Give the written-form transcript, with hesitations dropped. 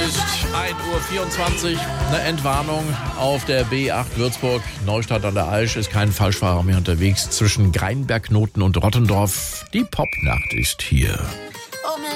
ist 1:24 Uhr. Eine Entwarnung auf der B8 Würzburg. Neustadt an der Aisch ist kein Falschfahrer mehr unterwegs. Zwischen Greinberg, Noten und Rottendorf. Die Popnacht ist hier.